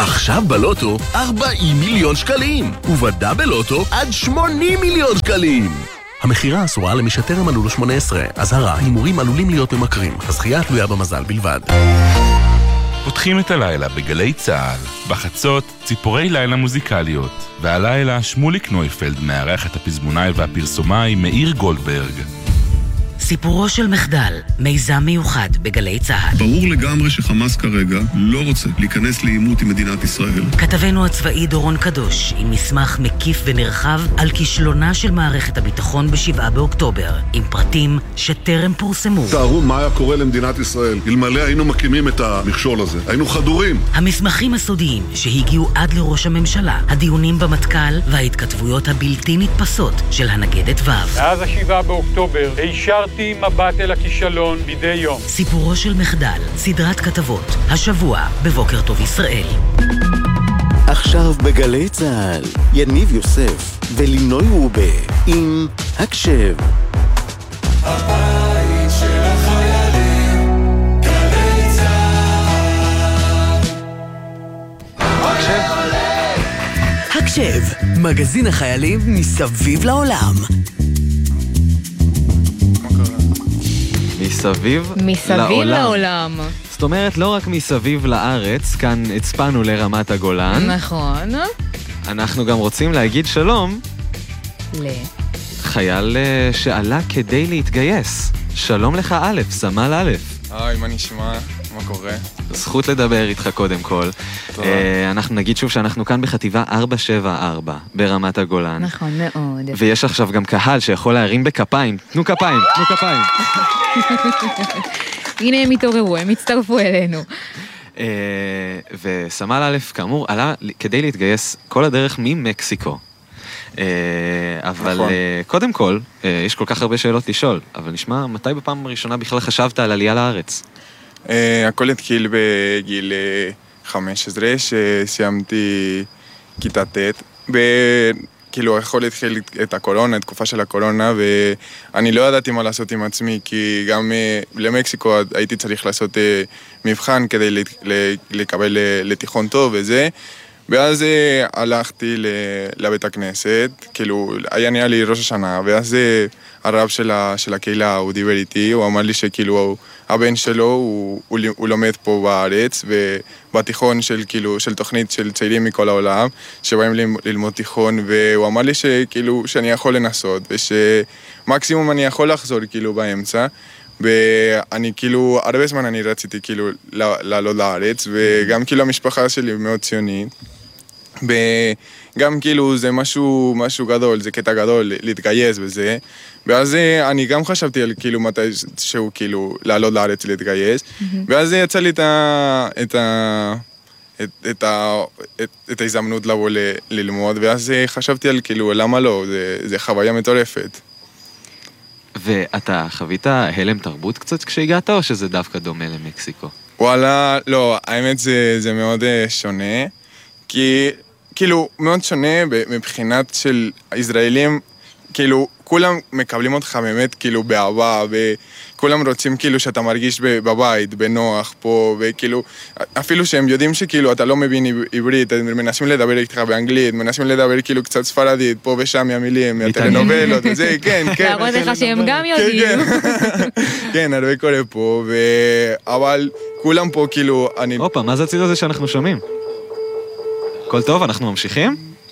עכשיו בלוטו 40 מיליון שקלים, ובדאבל לוטו עד 80 מיליון שקלים. המחירה אסורה למי שטרם מלאו לו 18. אזהרה, הימורים עלולים להיות ממכרים. הזכייה תלויה במזל בלבד. פותחים את הלילה בגלי צהל. בחצות, ציפורי לילה מוזיקליות. והלילה, שמוליק נויפלד מארח את הפזמונאי והפרסומאי מאיר גולדברג. סיפורו של מחדל, מיזם מיוחד בגלי צהל. ברור לגמרי שחמאס כרגע לא רוצה להיכנס לעימות עם מדינת ישראל. כתבנו הצבאי דורון קדוש עם מסמך מקיף ונרחב על כישלונה של מערכת הביטחון ב7 באוקטובר, עם פרטים שטרם פורסמו. תארו מה היה קורה למדינת ישראל אלמלא היינו מקימים את המכשול הזה. היינו חדורים. המסמכים הסודיים שהגיעו עד לראש הממשלה, הדיונים במטכ"ל וההתכתבויות הבלתי נתפסות של הנגדת ו'. מאז 7 באוקטובר השארתי מבט אל הכישלון מדי יום. סיפורו של מחדל, סדרת כתבות, השבוע בבוקר טוב ישראל. עכשיו בגלי צהל, יניב יוסף ולינוי רובה עם הקשב. הבית של החיילים, גלי צהל. הקשב, מגזין החיילים מסביב לעולם. מסביב לעולם. זאת אומרת, לא רק מסביב לארץ, כאן הצפנו לרמת הגולן. נכון. אנחנו גם רוצים להגיד שלום חייל שעלה כדי להתגייס. שלום לך א', סמל א'. היי, מה נשמע? מה קורה? זכות לדבר איתך קודם כל. אנחנו נגיד שוב שאנחנו כאן בחטיבה 474 ברמת הגולן. נכון מאוד. ויש עכשיו גם קהל שיכול להרים בכפיים. תנו כפיים, תנו כפיים. הנה הם התעוררו, הם הצטרפו אלינו. וסמל א', כאמור, עלה כדי להתגייס כל הדרך ממקסיקו. אבל קודם כל, יש כל כך הרבה שאלות לשאול, אבל נשמע, מתי בפעם הראשונה בכלל חשבת על עלייה לארץ? הכל התחיל בגיל 15, שסיימתי כיתה ט', כאילו יכול להתחיל את הקורונה, את תקופה של הקורונה, ואני לא ידעתי מה לעשות עם עצמי, כי גם למקסיקו הייתי צריך לעשות מבחן כדי לקבל לתיכון טוב וזה, ואז הלכתי לבית הכנסת, כאילו היה נראה לי ראש השנה, ואז הרב של הקהילה הוא דיבר איתי, הוא אמר לי שכאילו הבן שלו הוא לומד פה בארץ, ובתיכון של תוכנית של צעירים מכל העולם, שבאים ללמוד תיכון, והוא אמר לי שכאילו שאני יכול לנסות, ושמקסימום אני יכול לחזור כאילו באמצע, ואני כאילו, הרבה זמן אני רציתי כאילו לעלות לארץ, וגם כאילו המשפחה שלי מאוד ציונית, וגם כאילו זה משהו גדול, זה קטע גדול להתגייס וזה, ואז אני גם חשבתי על כאילו מתי שהוא כאילו לעלות לארץ להתגייס, ואז יצא לי את ההזדמנות לבוא ללמוד, ואז חשבתי על כאילו למה לא, זה חוויה מטורפת. ואתה חווית הלם תרבות קצת כשהגעת, או שזה דווקא דומה למקסיקו? וואלה, לא, האמת זה מאוד שונה, כי כאילו מאוד שונה מבחינת של הישראלים, כאילו כולם מקבלים אותך באמת כאילו באהבה, וכולם רוצים כאילו שאתה מרגיש בבית, בנוח פה, וכאילו אפילו שהם יודעים שכאילו אתה לא מבין עברית, הם מנסים לדבר איתך באנגלית, מנסים לדבר כאילו קצת ספרדית, פה ושם מהמילים, מהטלנובלות וזה, כן, כן. להראות לך שהם גם יודעים. כן, הרבה קורה פה, אבל כולם פה כאילו... אופה, מה זה הציר הזה שאנחנו שומעים? הכל טוב, אנחנו ממשיכים?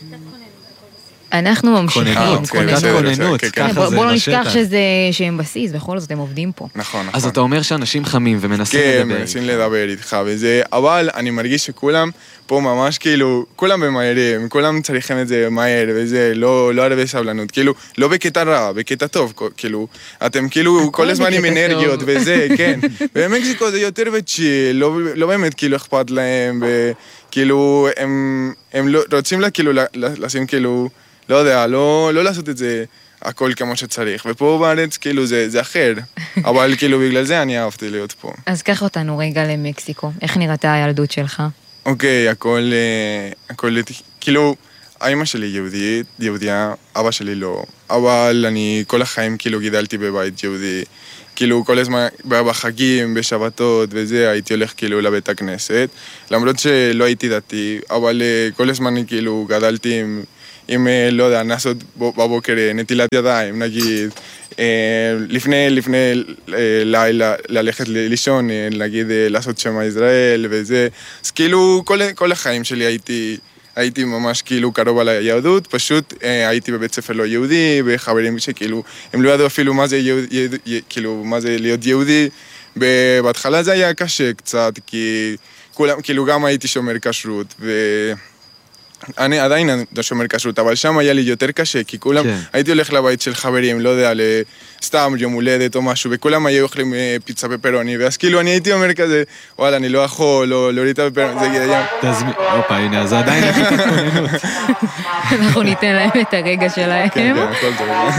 אנחנו ממשיכים. כוננות. בואו לא נשכח שהם בסיס, בכל זאת הם עובדים פה. נכון. אז אתה אומר שאנשים חמים ומנסים לדבר. כן, מנסים לדבר איתך וזה, אבל אני מרגיש שכולם פה ממש כאילו, כולם במהירים, כולם צריכים את זה מהר וזה, לא הרבה סבלנות, כאילו, לא בקטע רע, בקטע טוב, כאילו, אתם כאילו כל הזמן עם אנרגיות וזה, כן. במקסיקו זה יותר וצ'יל, לא באמת כאילו אכפת להם, וכאילו, הם רוצים לה כאילו, לשים כאילו, לא יודע, לא לעשות את זה הכל כמו שצריך, ופה בארץ כאילו זה אחר, אבל כאילו בגלל זה אני אהבתי להיות פה. אז קח אותנו רגע למקסיקו, איך נראתה הילדות שלך? אוקיי, הכל, כאילו, האמא שלי יהודיה, אבא שלי לא, אבל אני כל החיים כאילו גידלתי בבית יהודי, כאילו כל הזמן בחגים, בשבתות וזה, הייתי הולך כאילו לבית הכנסת, למרות שלא הייתי דתי, אבל כל הזמן כאילו גדלתי עם לא יודע, לעשות בבוקר נטילת ידיים, נגיד, לפני לילה ללכת לישון, נגיד לעשות שמע ישראל וזה, אז כאילו כל החיים שלי הייתי ממש כאילו קרוב על היהדות, פשוט הייתי בבית ספר לא יהודי, וחברים שכאילו, הם לא ידעו אפילו מה זה כאילו, מה זה להיות יהודי, בהתחלה זה היה קשה קצת, כי כולם, כאילו גם הייתי שומר כשרות, אני עדיין שומר כשרות, אבל שם היה לי יותר קשה, כי כולם, הייתי הולך לבית של חברים, לא יודע, סתם יום הולדת או משהו, וכולם היו אוכלים פיצה פפרוני, ואז כאילו אני הייתי אומר כזה, וואלה, אני לא יכול, לא ראית פפרוני, זה היה... אופה, הנה, אז עדיין יש לי תתכוננות. אנחנו ניתן להם את הרגע שלהם. כן, הכל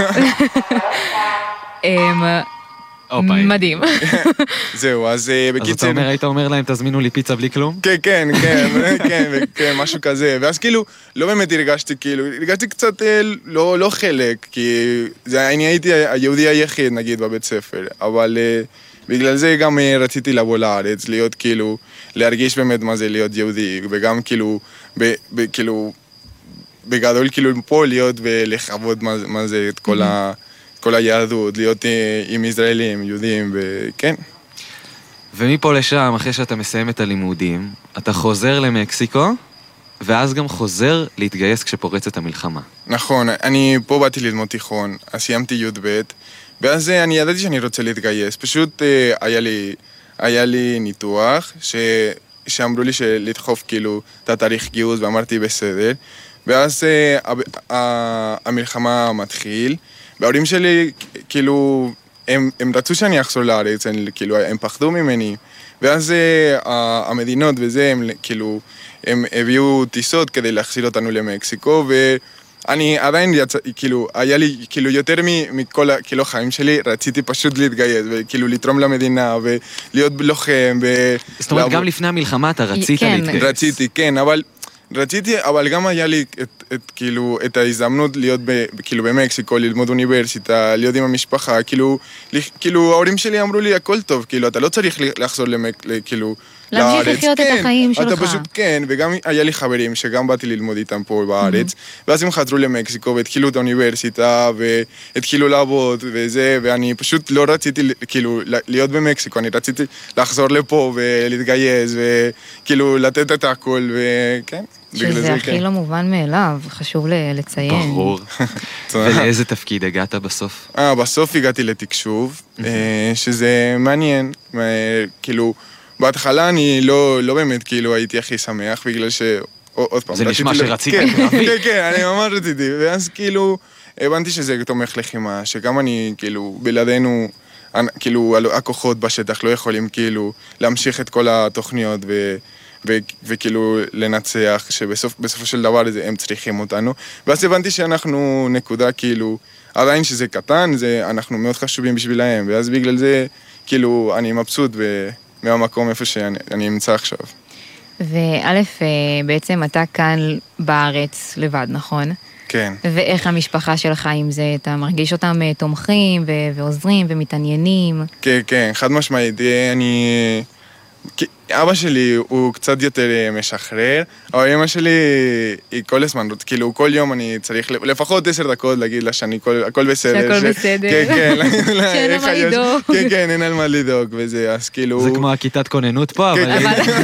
טוב. מדהים. זהו, אז בקיצור... אז אתה היית אומר להם, תזמינו לי פיצה בלי כלום? כן, משהו כזה. ואז כאילו, לא באמת הרגשתי קצת לא חלק, כי אני הייתי היהודי היחיד, נגיד, בבית ספר, אבל בגלל זה גם רציתי לבוא לארץ, להיות כאילו, להרגיש באמת מה זה להיות יהודי, וגם כאילו, בגדול כאילו פה להיות ולחוות מה זה את כל היהדות, להיות עם ישראלים, יהודים, וכן. ומפה לשם, אחרי שאתה מסיים את הלימודים, אתה חוזר למקסיקו, ואז גם חוזר להתגייס כשפורצת המלחמה. נכון, אני פה באתי ללמוד תיכון, אז סיימתי י"ב, ואז אני ידעתי שאני רוצה להתגייס, פשוט היה לי ניתוח, שאמרו לי לדחוף כאילו את התאריך גיוס, ואמרתי בסדר, ואז המלחמה מתחיל, וההורים שלי, כאילו, הם רצו שאני אחזור לארץ, כאילו, הם פחדו ממני. ואז המדינות וזה, הם הביאו טיסות כדי להחזיר אותנו למקסיקו, ואני עדיין, כאילו, היה לי, כאילו, יותר מכל החיים שלי, רציתי פשוט להתגייס, וכאילו, לתרום למדינה, ולהיות לוחם, זאת אומרת, גם לפני המלחמה אתה רצית להתגייס. רציתי, כן, אבל... אבל גם היה לי את ההזדמנות להיות כאילו במקסיקו, ללמוד אוניברסיטה, להיות עם המשפחה, כאילו ההורים שלי אמרו לי הכל טוב, כאילו אתה לא צריך לחזור כאילו להמשיך לחיות את החיים שלך. אתה פשוט כן, וגם היה לי חברים שגם באתי ללמוד איתם פה בארץ, ואז הם חזרו למקסיקו והתחילו את האוניברסיטה, והתחילו לעבוד וזה, ואני פשוט לא רציתי כאילו להיות במקסיקו, אני רציתי לחזור לפה ולהתגייס, וכאילו לתת את הכל, וכן. שזה הכי לא מובן מאליו, חשוב לציין. ברור. ולאיזה תפקיד הגעת בסוף? בסוף הגעתי לתקשוב, שזה מעניין, כאילו, בהתחלה אני לא באמת כאילו הייתי הכי שמח, בגלל עוד פעם. זה נשמע שרצית. כן, אני ממש רציתי, ואז כאילו, הבנתי שזה תומך לחימה, שגם אני כאילו, בלעדינו, כאילו, הכוחות בשטח לא יכולים כאילו להמשיך את כל התוכניות וכאילו לנצח, שבסופו של דבר הם צריכים אותנו. ואז הבנתי שאנחנו נקודה כאילו, עדיין שזה קטן, אנחנו מאוד חשובים בשבילהם, ואז בגלל זה כאילו אני מבסוט מהמקום איפה שאני אמצא עכשיו. וא', בעצם אתה כאן בארץ לבד, נכון? כן. ואיך המשפחה שלך עם זה? אתה מרגיש אותם תומכים ועוזרים ומתעניינים? כן, כן, חד משמעית. אבא שלי הוא קצת יותר משחרר, אבל אמא שלי היא כל הזמן, כאילו כל יום אני צריך לפחות 10 דקות להגיד לה שהכל בסדר. שהכל בסדר. כן, כן. שאין על מה לדאוג. כן, כן, אין על מה לדאוג, וזה, אז כאילו... זה כמו הכיתת כוננות פה, אבל...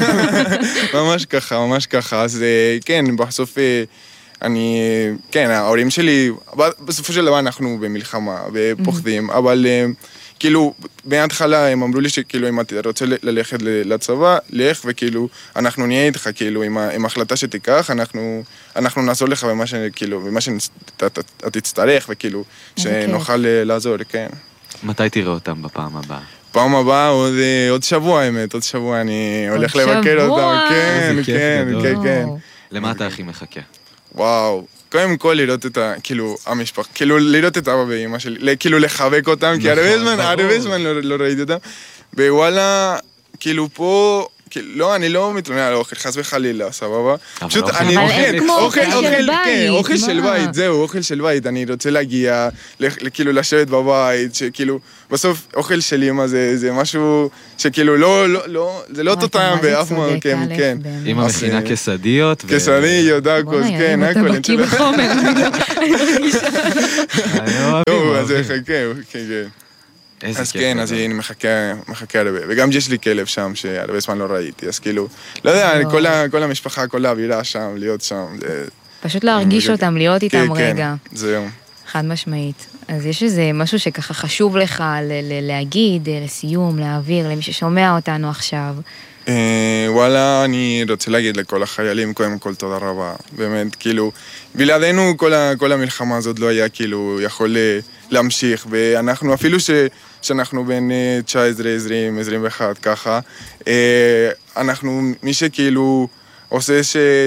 ממש ככה, אז כן, בסוף כן, ההורים שלי, בסופו של דבר אנחנו במלחמה ופוחדים, אבל... כאילו, בהתחלה הם אמרו לי שכאילו, אם אתה רוצה ללכת לצבא, לך, וכאילו, אנחנו נהיה איתך, כאילו, עם החלטה שתיקח, אנחנו נעזור לך במה שאתה תצטרך, וכאילו, שנוכל לעזור, כן. מתי תראה אותם בפעם הבאה? פעם הבאה, עוד שבוע, האמת, עוד שבוע אני הולך לבקר אותם, כן, כן, כן. למה אתה הכי מחכה? וואו. קודם כל לראות את כאילו, המשפחה, כאילו לראות את אבא ואמא שלי, כאילו לחבק אותם, כי הרבה זמן לא ראיתי אותם, ווואלה, כאילו פה, לא, אני לא מתלונן על האוכל, חס וחלילה, סבבה? פשוט אני אוכל של בית, זהו, אוכל של בית, אני רוצה להגיע, כאילו לשבת בבית, שכאילו, בסוף אוכל של אמא זה משהו שכאילו זה לא אותו טעם באף מקום, כן. אמא מכינה קסדיות. קסדיות, דקות, כן, הכל. אתה בקיא בחומר, אני מרגישה. אז זה חכה, כן. אז כן, אז אני מחכה הרבה, וגם יש לי כלב שם שהרבה זמן לא ראיתי, אז כאילו, לא יודע, כל המשפחה, כל האווירה שם, להיות שם, פשוט להרגיש אותם, להיות איתם רגע. כן, זהו. חד משמעית. אז יש איזה משהו שככה חשוב לך להגיד, לסיום, להעביר, למי ששומע אותנו עכשיו. וואלה, אני רוצה להגיד לכל החיילים, קודם כל תודה רבה. באמת, כאילו, בלעדינו כל המלחמה הזאת לא היה כאילו יכול להמשיך, ואנחנו אפילו שאנחנו בין 19, 20, 21 ככה, אנחנו, מי שכאילו עושה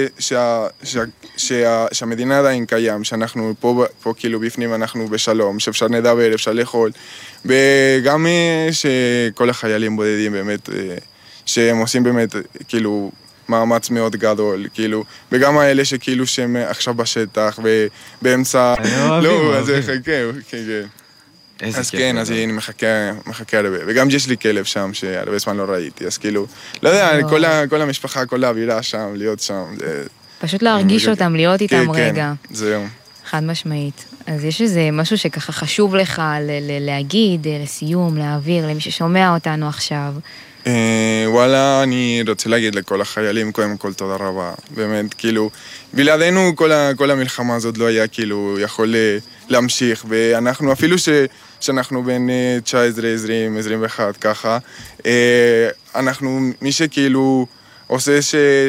שהמדינה עדיין קיים, שאנחנו פה כאילו בפנים אנחנו בשלום, שאפשר לדבר, אפשר לאכול, וגם שכל החיילים בודדים באמת, שהם עושים באמת כאילו מאמץ מאוד גדול, כאילו, וגם האלה שכאילו שהם עכשיו בשטח ובאמצע, לא, אז זה חכה, כן. אז כן, אז אני מחכה הרבה, וגם יש לי כלב שם שהרבה זמן לא ראיתי, אז כאילו, לא יודע, כל המשפחה, כל האווירה שם, להיות שם, פשוט להרגיש אותם, להיות איתם רגע. כן, זהו. חד משמעית. אז יש איזה משהו שככה חשוב לך להגיד, לסיום, להעביר, למי ששומע אותנו עכשיו. וואלה, אני רוצה להגיד לכל החיילים, קודם כל תודה רבה. באמת, כאילו, בלעדינו כל המלחמה הזאת לא היה כאילו יכול להמשיך, ואנחנו אפילו שאנחנו בין 19, 20, 21 ככה, אנחנו, מי שכאילו עושה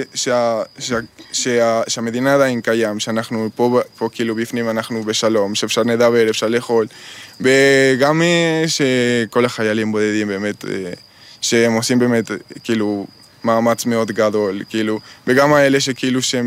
שהמדינה עדיין קיים, שאנחנו פה כאילו בפנים אנחנו בשלום, שאפשר לדבר, אפשר לאכול, וגם שכל החיילים בודדים באמת, שהם עושים באמת כאילו מאמץ מאוד גדול, כאילו, וגם האלה שכאילו שהם